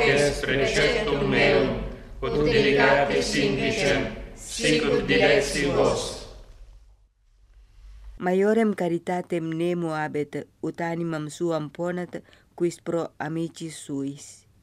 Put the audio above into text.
voces preceptum meum, ut delicate simplicium, sic ut dilecti vos. Maiorem caritatem nemo habet, ut animam suam ponat, quis pro amicis suis.